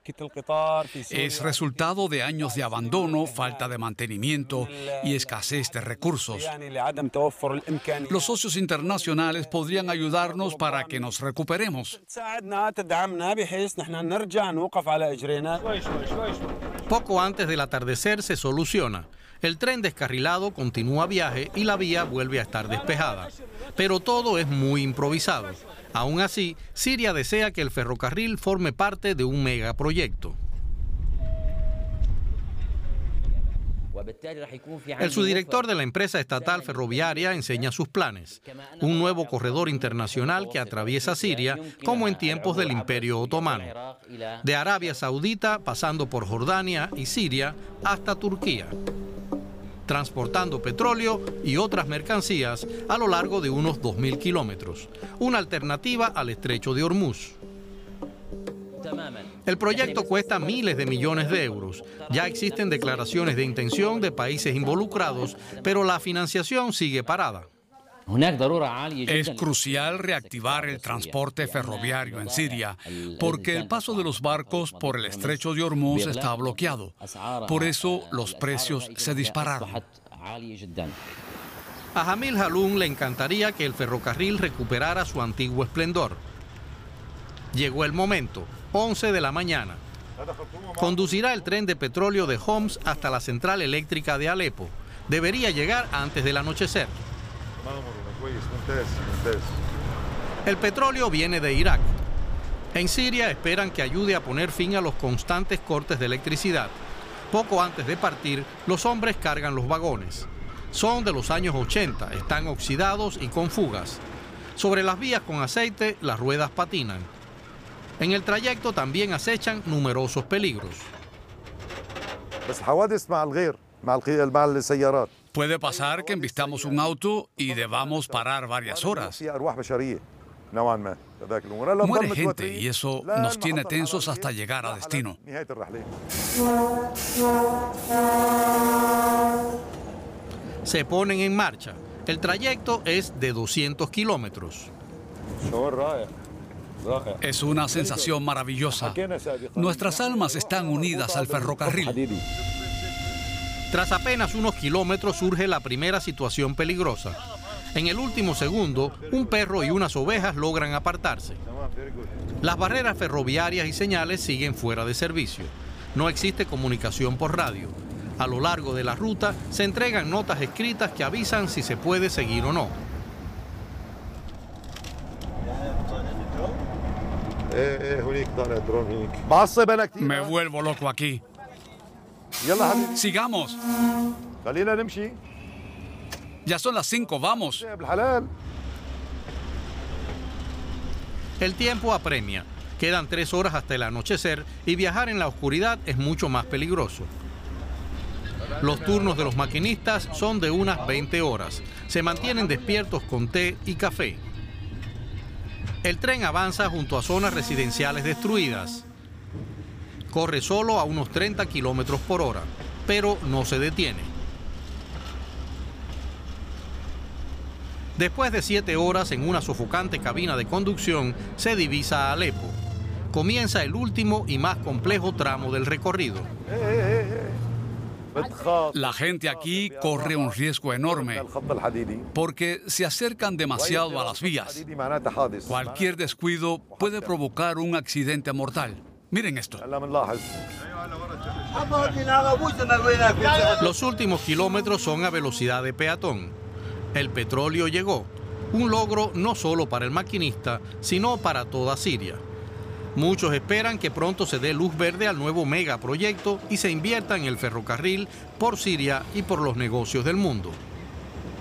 Es resultado de años de abandono, falta de mantenimiento y escasez de recursos. Los socios internacionales podrían ayudarnos para que nos recuperemos. Poco antes del atardecer se soluciona. El tren descarrilado continúa viaje y la vía vuelve a estar despejada. Pero todo es muy improvisado. Aún así, Siria desea que el ferrocarril forme parte de un megaproyecto. El subdirector de la empresa estatal ferroviaria enseña sus planes. Un nuevo corredor internacional que atraviesa Siria como en tiempos del Imperio Otomano. De Arabia Saudita pasando por Jordania y Siria hasta Turquía, transportando petróleo y otras mercancías a lo largo de unos 2.000 kilómetros. Una alternativa al estrecho de Hormuz. El proyecto cuesta miles de millones de euros. Ya existen declaraciones de intención de países involucrados, pero la financiación sigue parada. Es crucial reactivar el transporte ferroviario en Siria, porque el paso de los barcos por el estrecho de Hormuz está bloqueado. Por eso los precios se dispararon. A Jamil Haloum le encantaría que el ferrocarril recuperara su antiguo esplendor. Llegó el momento, 11 de la mañana. Conducirá el tren de petróleo de Homs hasta la central eléctrica de Alepo. Debería llegar antes del anochecer. El petróleo viene de Irak. En Siria esperan que ayude a poner fin a los constantes cortes de electricidad. Poco antes de partir, los hombres cargan los vagones. Son de los años 80, están oxidados y con fugas. Sobre las vías con aceite, las ruedas patinan. En el trayecto también acechan numerosos peligros. Puede pasar que embistamos un auto y debamos parar varias horas. Muere gente y eso nos tiene tensos hasta llegar a destino. Se ponen en marcha. El trayecto es de 200 kilómetros. Es una sensación maravillosa. Nuestras almas están unidas al ferrocarril. Tras apenas unos kilómetros surge la primera situación peligrosa. En el último segundo, un perro y unas ovejas logran apartarse. Las barreras ferroviarias y señales siguen fuera de servicio. No existe comunicación por radio. A lo largo de la ruta se entregan notas escritas que avisan si se puede seguir o no. Me vuelvo loco aquí. Sigamos. Ya son las 5, vamos. El tiempo apremia. Quedan 3 horas hasta el anochecer y viajar en la oscuridad es mucho más peligroso. Los turnos de los maquinistas son de unas 20 horas. Se mantienen despiertos con té y café. El tren avanza junto a zonas residenciales destruidas. Corre solo a unos 30 kilómetros por hora, pero no se detiene. Después de 7 horas en una sofocante cabina de conducción, se divisa a Alepo. Comienza el último y más complejo tramo del recorrido. La gente aquí corre un riesgo enorme porque se acercan demasiado a las vías. Cualquier descuido puede provocar un accidente mortal. Miren esto. Los últimos kilómetros son a velocidad de peatón. El petróleo llegó, un logro no solo para el maquinista, sino para toda Siria. Muchos esperan que pronto se dé luz verde al nuevo megaproyecto y se invierta en el ferrocarril por Siria y por los negocios del mundo.